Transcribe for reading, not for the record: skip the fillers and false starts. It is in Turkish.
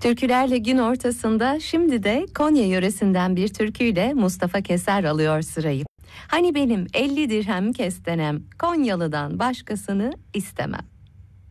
Türkülerle gün ortasında şimdi de Konya yöresinden bir türküyle Mustafa Keser alıyor sırayı. Hani benim 50 dirhem kestenem, Konyalı'dan başkasını istemem.